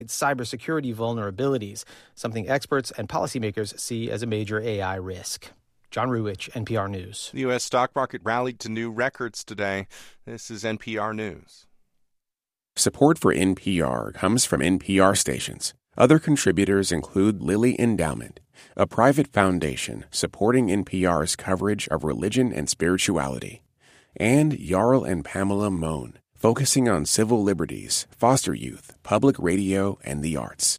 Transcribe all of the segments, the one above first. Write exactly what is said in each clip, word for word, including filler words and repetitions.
cybersecurity vulnerabilities, something experts and policymakers see as a major A I risk. John Ruwich, N P R News. The U S stock market rallied to new records today. This is N P R News. Support for N P R comes from N P R stations. Other contributors include Lilly Endowment, a private foundation supporting N P R's coverage of religion and spirituality, and Jarl and Pamela Mohn, focusing on civil liberties, foster youth, public radio, and the arts.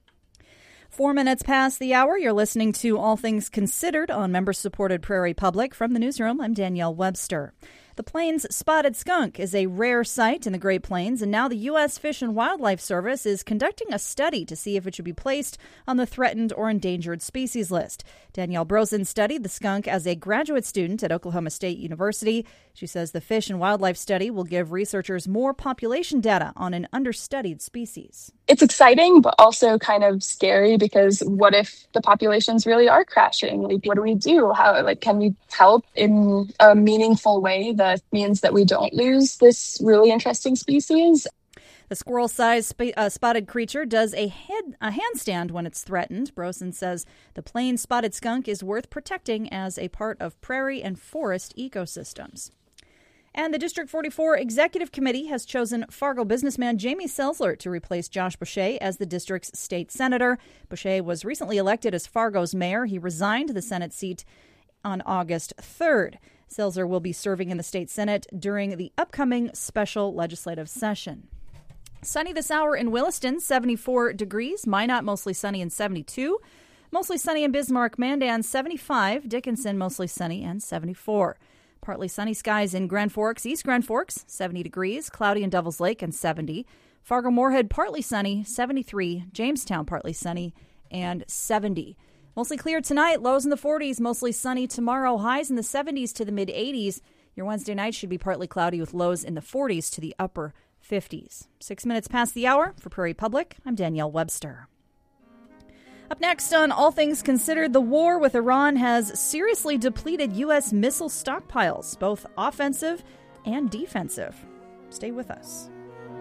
Four minutes past the hour, you're listening to All Things Considered on member-supported Prairie Public. From the newsroom, I'm Danielle Webster. The Plains spotted skunk is a rare sight in the Great Plains, and now the U S Fish and Wildlife Service is conducting a study to see if it should be placed on the threatened or endangered species list. Danielle Brosen studied the skunk as a graduate student at Oklahoma State University. She says the Fish and Wildlife Study will give researchers more population data on an understudied species. It's exciting, but also kind of scary because what if the populations really are crashing? Like, what do we do? How, like, can we help in a meaningful way that means that we don't lose this really interesting species? The squirrel-sized sp- uh, spotted creature does a, head, a handstand when it's threatened. Brosen says the plain spotted skunk is worth protecting as a part of prairie and forest ecosystems. And the District forty-four Executive Committee has chosen Fargo businessman Jamie Selzler to replace Josh Boucher as the district's state senator. Boucher was recently elected as Fargo's mayor. He resigned the Senate seat on August third. Selzler will be serving in the state Senate during the upcoming special legislative session. Sunny this hour in Williston, seventy-four degrees. Minot, mostly sunny and seventy-two. Mostly sunny in Bismarck, Mandan, seventy-five. Dickinson, mostly sunny and seventy-four. Partly sunny skies in Grand Forks, East Grand Forks, seventy degrees. Cloudy in Devils Lake and seventy. Fargo-Moorhead, partly sunny, seventy-three. Jamestown, partly sunny and seventy. Mostly clear tonight, lows in the forties, mostly sunny tomorrow, highs in the seventies to the mid-eighties. Your Wednesday night should be partly cloudy with lows in the forties to the upper fifties. Six minutes past the hour. For Prairie Public, I'm Danielle Webster. Up next on All Things Considered, the war with Iran has seriously depleted U S missile stockpiles, both offensive and defensive. Stay with us.